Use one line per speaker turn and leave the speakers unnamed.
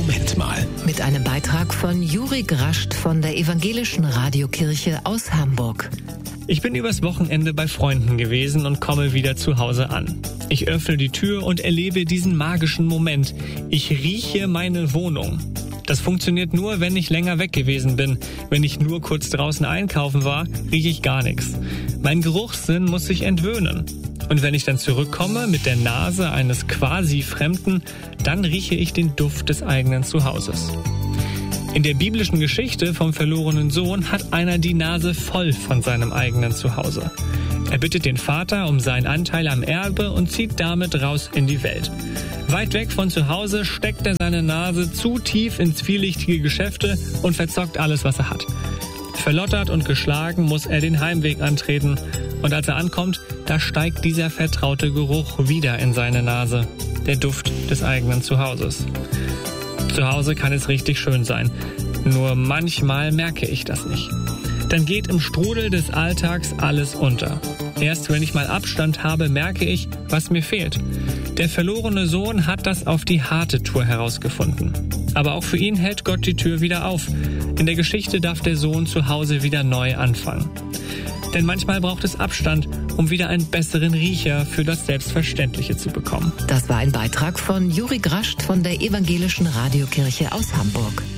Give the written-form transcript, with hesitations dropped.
Moment mal.
Mit einem Beitrag von Juri Grascht von der Evangelischen Radiokirche aus Hamburg.
Ich bin übers Wochenende bei Freunden gewesen und komme wieder zu Hause an. Ich öffne die Tür und erlebe diesen magischen Moment. Ich rieche meine Wohnung. Das funktioniert nur, wenn ich länger weg gewesen bin. Wenn ich nur kurz draußen einkaufen war, rieche ich gar nichts. Mein Geruchssinn muss sich entwöhnen. Und wenn ich dann zurückkomme mit der Nase eines quasi Fremden, dann rieche ich den Duft des eigenen Zuhauses. In der biblischen Geschichte vom verlorenen Sohn hat einer die Nase voll von seinem eigenen Zuhause. Er bittet den Vater um seinen Anteil am Erbe und zieht damit raus in die Welt. Weit weg von zu Hause steckt er seine Nase zu tief in zwielichtige Geschäfte und verzockt alles, was er hat. Verlottert und geschlagen muss er den Heimweg antreten. Und als er ankommt, da steigt dieser vertraute Geruch wieder in seine Nase. Der Duft des eigenen Zuhauses. Zu Hause kann es richtig schön sein. Nur manchmal merke ich das nicht. Dann geht im Strudel des Alltags alles unter. Erst wenn ich mal Abstand habe, merke ich, was mir fehlt. Der verlorene Sohn hat das auf die harte Tour herausgefunden. Aber auch für ihn hält Gott die Tür wieder auf. In der Geschichte darf der Sohn zu Hause wieder neu anfangen. Denn manchmal braucht es Abstand, um wieder einen besseren Riecher für das Selbstverständliche zu bekommen.
Das war ein Beitrag von Juri Grascht von der Evangelischen Radiokirche aus Hamburg.